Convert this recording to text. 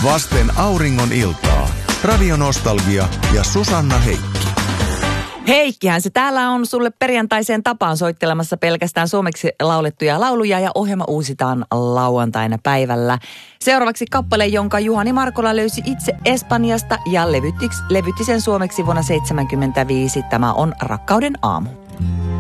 Vasten auringon iltaa. Radionostalgia ja Susanna Heikki. Heikkihän se täällä on sulle perjantaiseen tapaan soittelemassa pelkästään suomeksi laulettuja lauluja ja ohjelma uusitaan lauantaina päivällä. Seuraavaksi kappale, jonka Juhani Markola löysi itse Espanjasta ja levytti sen suomeksi vuonna 1975. Tämä on Rakkauden aamu.